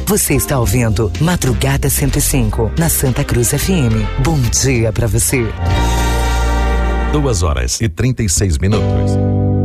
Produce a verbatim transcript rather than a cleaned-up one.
Você está ouvindo Madrugada cento e cinco, na Santa Cruz F M. Bom dia pra você. Duas horas e trinta e seis minutos.